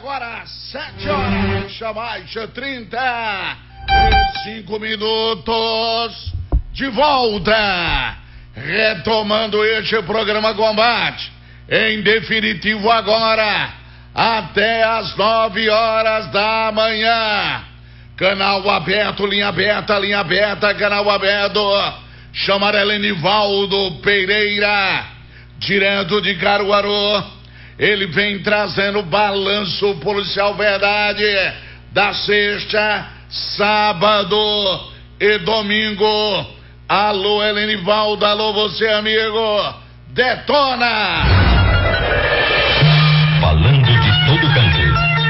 Agora 7h35 minutos. De volta. Retomando este programa Combate. Em definitivo agora. Até as 9h da manhã. Canal aberto, linha aberta, canal aberto. Chamar Elenivaldo Pereira, direto de Caruaru. Ele vem trazendo balanço policial verdade da sexta, sábado e domingo. Alô, Elenivaldo, alô, você, amigo. Detona! Falando de todo canto.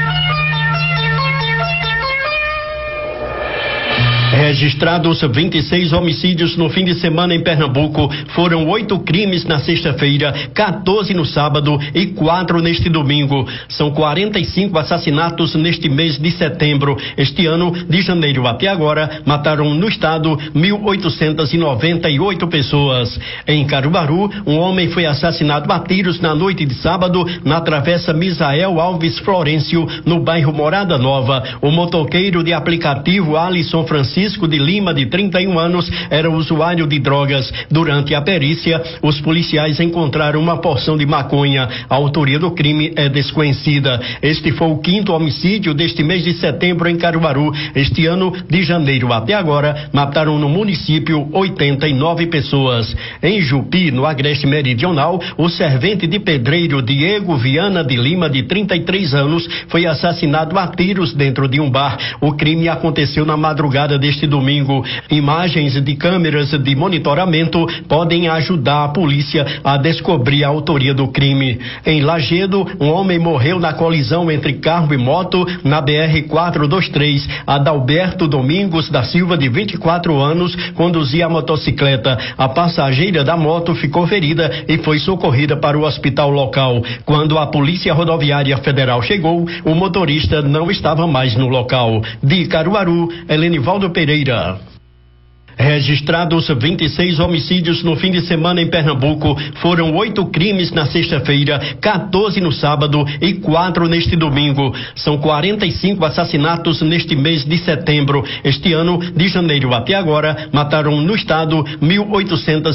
Registrados 26 homicídios no fim de semana em Pernambuco. Foram 8 crimes na sexta-feira, 14 no sábado e 4 neste domingo. São 45 assassinatos neste mês de setembro. Este ano, de janeiro até agora, mataram no estado 1.898 pessoas. Em Caruaru, um homem foi assassinado a tiros na noite de sábado na travessa Misael Alves Florencio, no bairro Morada Nova. O motoqueiro de aplicativo Alisson Francisco de Lima, de 31 anos, era usuário de drogas. Durante a perícia, os policiais encontraram uma porção de maconha. A autoria do crime é desconhecida. Este foi o 5º homicídio deste mês de setembro em Caruaru. Este ano, de janeiro até agora, mataram no município 89 pessoas. Em Jupi, no Agreste Meridional, o servente de pedreiro Diego Viana de Lima, de 33 anos, foi assassinado a tiros dentro de um bar. O crime aconteceu na madrugada deste domingo. Imagens de câmeras de monitoramento podem ajudar a polícia a descobrir a autoria do crime. Em Lagedo, um homem morreu na colisão entre carro e moto na BR-423. Adalberto Domingos da Silva, de 24 anos, conduzia a motocicleta. A passageira da moto ficou ferida e foi socorrida para o hospital local. Quando a Polícia Rodoviária Federal chegou, o motorista não estava mais no local. De Caruaru, Elenivaldo Pereira. Registrados 26 homicídios no fim de semana em Pernambuco. Foram 8 crimes na sexta-feira, 14 no sábado e 4 neste domingo. São 45 assassinatos neste mês de setembro. Este ano, de janeiro até agora, mataram no estado 1.800